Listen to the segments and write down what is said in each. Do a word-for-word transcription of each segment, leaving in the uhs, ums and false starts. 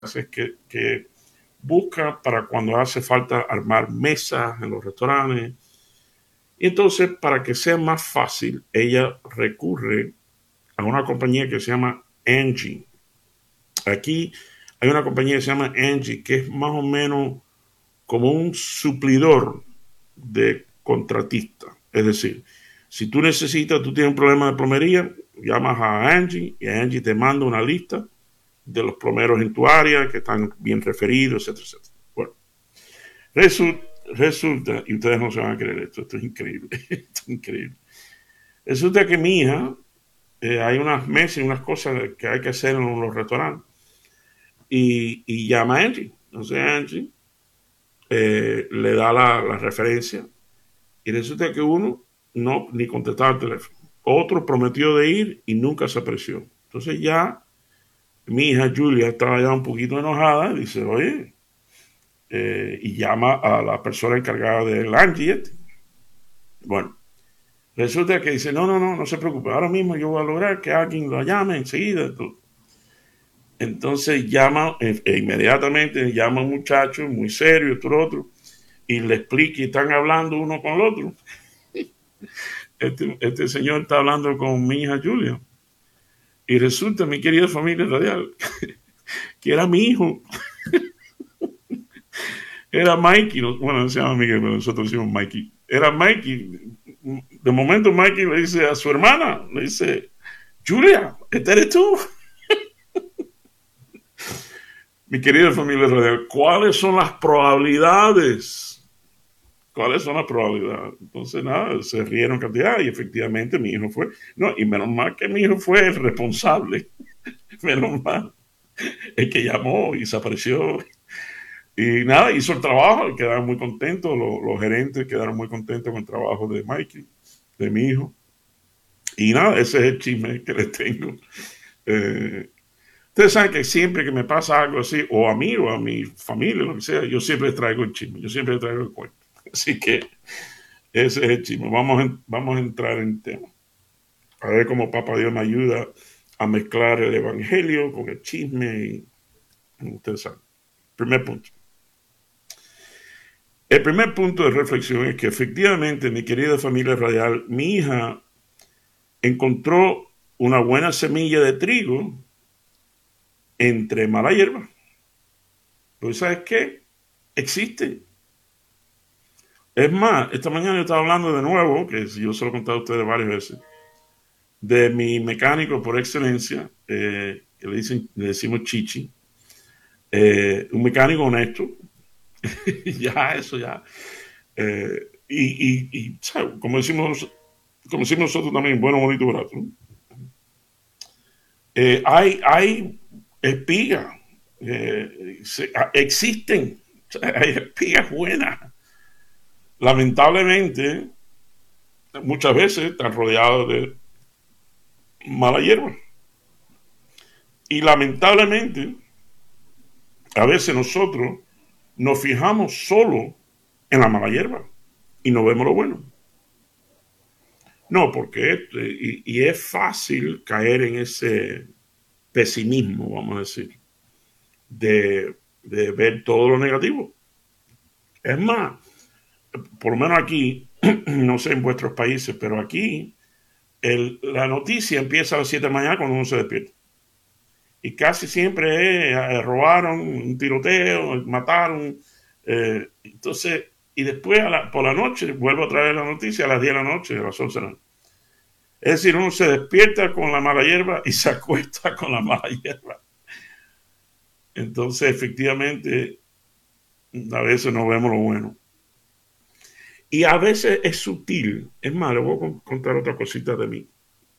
es que, que busca para cuando hace falta armar mesas en los restaurantes. Y entonces, para que sea más fácil, ella recurre a una compañía que se llama Angie. Aquí hay una compañía que se llama Angie, que es más o menos como un suplidor de contratista. Es decir, si tú necesitas, tú tienes un problema de plomería, llamas a Angie y Angie te manda una lista de los plomeros en tu área que están bien referidos, etcétera, etcétera. Bueno, resulta, resulta, y ustedes no se van a creer esto, esto es increíble, esto es increíble. Resulta que mi hija, eh, hay unas mesas y unas cosas que hay que hacer en los restaurantes y, y llama a Angie. Entonces Angie eh, le da la, la referencia y resulta que uno no ni contestaba el teléfono. Otro prometió de ir y nunca se apareció. Entonces ya mi hija Julia estaba ya un poquito enojada y dice, oye, eh, y llama a la persona encargada del Angie. Bueno, resulta que dice, no, no, no, no se preocupe, ahora mismo yo voy a lograr que alguien lo llame enseguida. Entonces llama, e, e inmediatamente llama a un muchacho muy serio, esto, otro, y le explica y están hablando uno con el otro. Este, este señor está hablando con mi hija Julia. Y resulta, mi querida familia radial, que era mi hijo. Era Mikey, no, bueno, no se llama Miguel, pero nosotros decimos Mikey. Era Mikey. De momento Mikey le dice a su hermana, le dice, Julia, ¿este eres tú? Mi querida familia radial, ¿cuáles son las probabilidades? ¿Cuáles son las probabilidades? Entonces, nada, se rieron cantidad y efectivamente mi hijo fue. No, y menos mal que mi hijo fue el responsable. Menos mal. El que llamó y se apareció. Y nada, hizo el trabajo y quedaron muy contentos. Los, los gerentes quedaron muy contentos con el trabajo de Mikey, de mi hijo. Y nada, ese es el chisme que les tengo. Eh, ustedes saben que siempre que me pasa algo así, o a mí o a mi familia, lo que sea, yo siempre les traigo el chisme, yo siempre les traigo el cuento. Así que ese es el chisme. Vamos, en, vamos a entrar en tema. A ver cómo Papá Dios me ayuda a mezclar el evangelio con el chisme. Y, ustedes saben. Primer punto. El primer punto de reflexión es que efectivamente, mi querida familia radial, mi hija encontró una buena semilla de trigo entre mala hierba. Pues, ¿sabes qué? Existe. Es más, esta mañana yo estaba hablando de nuevo, que yo se lo he contado a ustedes varias veces, de mi mecánico por excelencia, eh, que le, dicen, le decimos Chichi, eh, un mecánico honesto, ya eso ya, eh, y, y, y ¿sabes? Como decimos, como decimos nosotros también, bueno, bonito, barato. Eh, hay, hay espigas, eh, se, existen, hay espigas buenas. Lamentablemente, muchas veces están rodeados de mala hierba. Y lamentablemente, a veces nosotros nos fijamos solo en la mala hierba y no vemos lo bueno. No, porque este, y, y es fácil caer en ese pesimismo, vamos a decir, de, de ver todo lo negativo. Es más, por lo menos aquí, no sé en vuestros países, pero aquí el, la noticia empieza a las siete de la mañana cuando uno se despierta. Y casi siempre eh, robaron, un tiroteo, mataron. Eh, entonces, y después a la, por la noche vuelvo a traer la noticia a las diez de la noche, a las once de la noche. Es decir, uno se despierta con la mala hierba y se acuesta con la mala hierba. Entonces, efectivamente, a veces no vemos lo bueno. Y a veces es sutil. Es más, les voy a contar otra cosita de mí.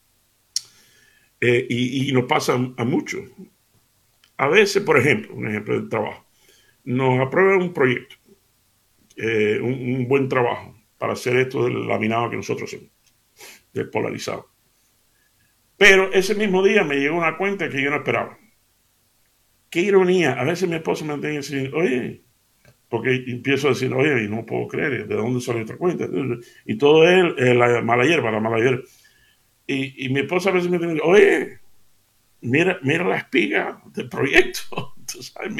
Eh, y, y nos pasa a muchos. A veces, por ejemplo, un ejemplo del trabajo, nos aprueban un proyecto, eh, un, un buen trabajo para hacer esto del laminado que nosotros hacemos, del polarizado. Pero ese mismo día me llegó una cuenta que yo no esperaba. Qué ironía. A veces mi esposa me tiene que decir, oye, porque empiezo a decir, oye, y no puedo creer, ¿de dónde sale otra cuenta? Y todo es eh, la mala hierba, la mala hierba. Y, y mi esposa a veces me dice, oye, mira, mira la espiga del proyecto. sabes,